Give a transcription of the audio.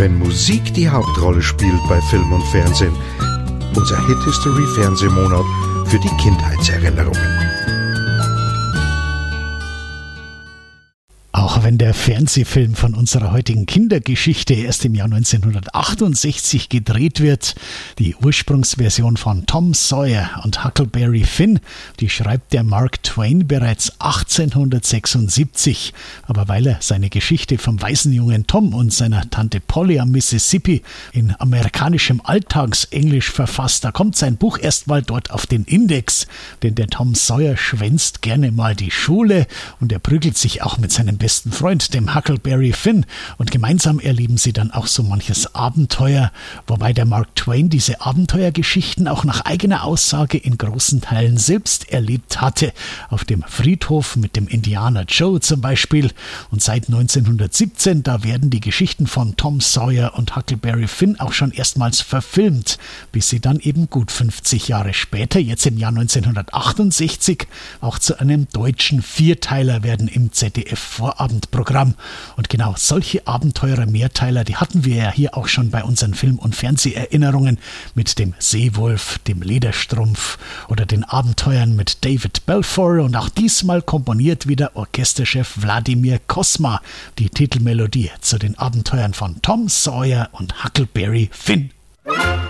wenn Musik die Hauptrolle spielt bei Film und Fernsehen. Unser Hit History Fernsehmonat für die Kindheitserinnerungen. Auch wenn der Fernsehfilm von unserer heutigen Kindergeschichte erst im Jahr 1968 gedreht wird, die Ursprungsversion von Tom Sawyer und Huckleberry Finn, die schreibt der Mark Twain bereits 1876. Aber weil er seine Geschichte vom Waisenjungen Tom und seiner Tante Polly am Mississippi in amerikanischem Alltagsenglisch verfasst, da kommt sein Buch erstmal dort auf den Index. Denn der Tom Sawyer schwänzt gerne mal die Schule und er prügelt sich auch mit seinem besten Freund, dem Huckleberry Finn, und gemeinsam erleben sie dann auch so manches Abenteuer, wobei der Mark Twain diese Abenteuergeschichten auch nach eigener Aussage in großen Teilen selbst erlebt hatte, auf dem Friedhof mit dem Indianer Joe zum Beispiel. Und seit 1917, da werden die Geschichten von Tom Sawyer und Huckleberry Finn auch schon erstmals verfilmt, bis sie dann eben gut 50 Jahre später, jetzt im Jahr 1968, auch zu einem deutschen Vierteiler werden im ZDF-Vorabendprogramm. Und genau solche Abenteurer-Mehrteiler, die hatten wir ja hier auch schon bei unseren Film- und Fernseherinnerungen mit dem Seewolf, dem Lederstrumpf oder den Abenteuern mit David Balfour, und auch diesmal komponiert wieder Orchesterchef Wladimir Kosma die Titelmelodie zu den Abenteuern von Tom Sawyer und Huckleberry Finn.